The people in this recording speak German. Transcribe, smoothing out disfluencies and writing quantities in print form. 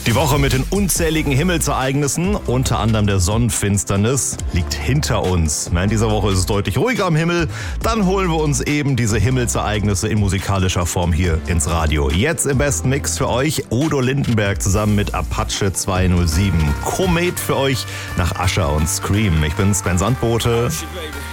Die Woche mit den unzähligen Himmelsereignissen, unter anderem der Sonnenfinsternis, liegt hinter uns. In dieser Woche ist es deutlich ruhiger am Himmel. Dann holen wir uns eben diese Himmelsereignisse in musikalischer Form hier ins Radio. Jetzt im besten Mix für euch Udo Lindenberg zusammen mit Apache 207. Komet für euch nach Usher und Scream. Ich bin Sven Sandbote.